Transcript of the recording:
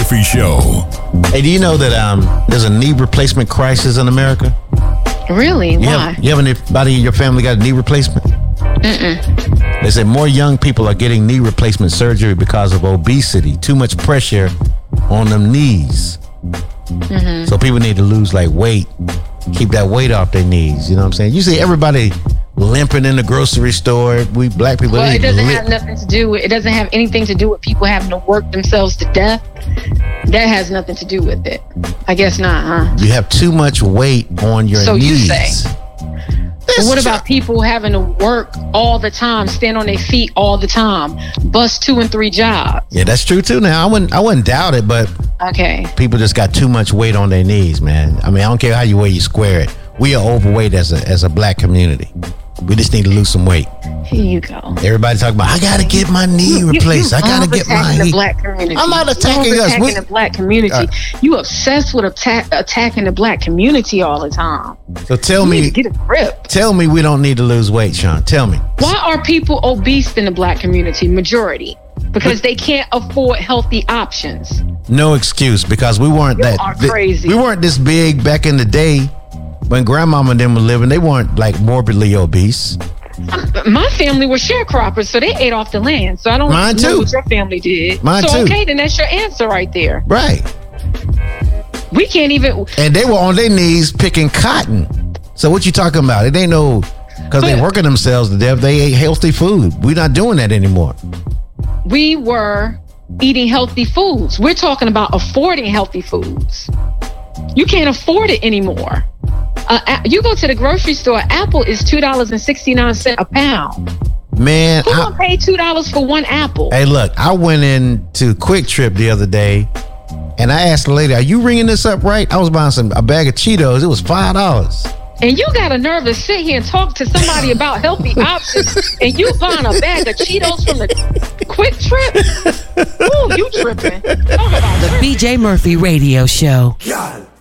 Murphy Show. Hey, do you know that there's a knee replacement crisis in America? Really? Why? You have anybody in your family got a knee replacement? Mm-mm. They say more young people are getting knee replacement surgery because of obesity. Too much pressure on them knees. Mm-hmm. So people need to lose weight. Keep that weight off their knees. You know what I'm saying? You see everybody limping in the grocery store. We black people. Well, it doesn't have nothing to do with. It doesn't have anything to do with people having to work themselves to death. That has nothing to do with it. I guess not, huh? You have too much weight on your knees. So you say. But what about people having to work all the time, stand on their feet all the time, bust 2 and 3 jobs? Yeah, that's true too. Now I wouldn't doubt it, but okay, people just got too much weight on their knees, man. I mean, I don't care how you weigh, you square it. We are overweight as a black community. We just need to lose some weight. Here you go. Everybody talking about, I gotta get my knee replaced. I gotta get my the black community. I'm not attacking us. Attacking the black community. You obsessed with attacking the black community all the time. So tell me, get a grip. Tell me we don't need to lose weight, Sean. Tell me. Why are people obese in the black community? Majority. Because they can't afford healthy options. No excuse, because we weren't crazy. We weren't this big back in the day. When grandmama and them were living, they weren't morbidly obese. My family were sharecroppers, so they ate off the land. So I don't know what your family did. Mine too. Okay, then that's your answer right there. Right. We can't even. And they were on their knees picking cotton. So what you talking about? It ain't no, because they working themselves to death. They ate healthy food. We're not doing that anymore. We were eating healthy foods. We're talking about affording healthy foods. You can't afford it anymore. You go to the grocery store, apple is $2.69 a pound. Man, who gonna pay $2 for one apple? Hey, look, I went into Quick Trip the other day, and I asked the lady, "Are you ringing this up right?" I was buying a bag of Cheetos. It was $5. And you got a nerve to sit here and talk to somebody about healthy options, and you buying a bag of Cheetos from the Quick Trip? Ooh, you tripping? The BJ Murphy Radio Show.